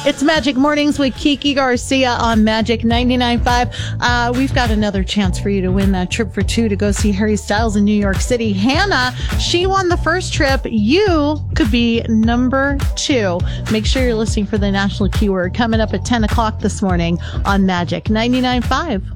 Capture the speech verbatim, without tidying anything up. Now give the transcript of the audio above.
It's Magic Mornings with Kiki Garcia on Magic ninety-nine point five. Uh, we've got another chance for you to win that trip for two to go see Harry Styles in New York City. Hannah, she won the first trip. You could be number two. Make sure you're listening for the national keyword coming up at ten o'clock this morning on Magic ninety-nine point five.